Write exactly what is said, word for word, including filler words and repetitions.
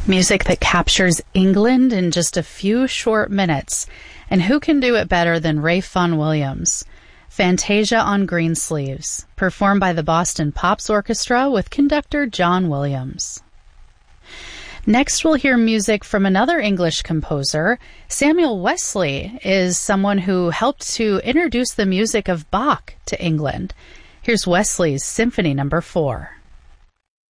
Music that captures England in just a few short minutes. And who can do it better than Ralph Vaughan Williams? Fantasia on Greensleeves, performed by the Boston Pops Orchestra with conductor John Williams. Next, we'll hear music from another English composer. Samuel Wesley is someone who helped to introduce the music of Bach to England. Here's Wesley's Symphony Number Four.